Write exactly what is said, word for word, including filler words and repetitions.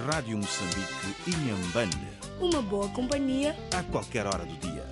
Rádio Moçambique, Inhambane. Uma boa companhia A qualquer hora do dia.